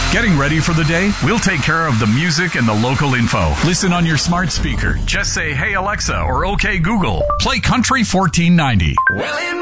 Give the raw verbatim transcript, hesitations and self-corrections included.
Getting ready for the day? We'll take care of the music and the local info. Listen on your smart speaker. Just say, "Hey Alexa," or "Okay Google, play Country fourteen ninety." Well, in